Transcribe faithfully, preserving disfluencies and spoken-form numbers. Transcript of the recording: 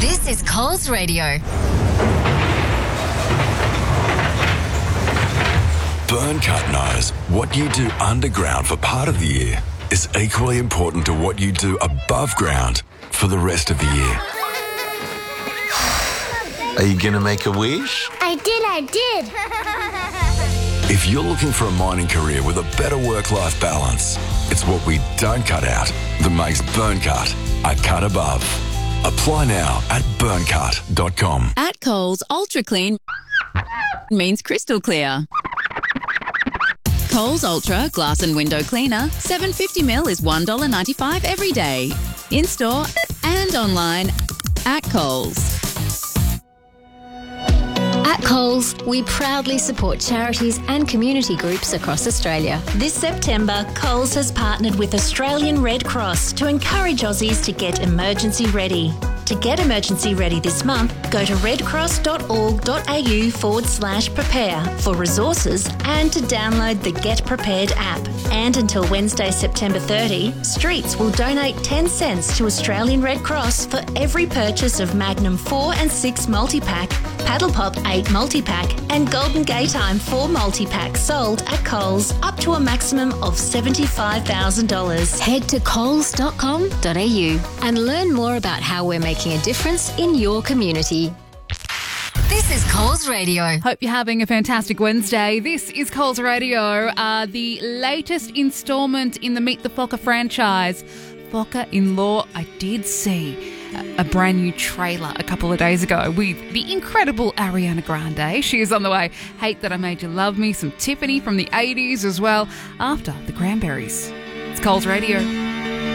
This is Coles Radio. Burncut knows what you do underground for part of the year is equally important to what you do above ground for the rest of the year. Are you going to make a wish? I did, I did. If you're looking for a mining career with a better work-life balance, it's what we don't cut out that makes Burncut a cut above. Apply now at burncut dot com. At Coles, Ultra Clean means crystal clear. Coles Ultra Glass and Window Cleaner, seven hundred fifty millilitres is one dollar ninety-five every day. In-store and online at Coles. At Coles, we proudly support charities and community groups across Australia. This September, Coles has partnered with Australian Red Cross to encourage Aussies to get emergency ready. To get emergency ready this month, go to redcross.org.au forward slash prepare for resources and to download the Get Prepared app. And until Wednesday, September thirtieth, Streets will donate ten cents to Australian Red Cross for every purchase of Magnum four and six multi-pack, Paddle Pop eight multi-pack and Golden Gaytime four multi-pack sold at Coles up to a maximum of seventy-five thousand dollars. Head to coles dot com dot a u and learn more about how we're making a difference in your community. This is Coles Radio. Hope you're having a fantastic Wednesday. This is Coles Radio, uh, the latest instalment in the Meet the Focker franchise. Focker in Law. I did see a, a brand new trailer a couple of days ago with the incredible Ariana Grande. She is on the way. Hate That I Made You Love Me. Some Tiffany from the eighties as well after the Cranberries. It's Coles Radio.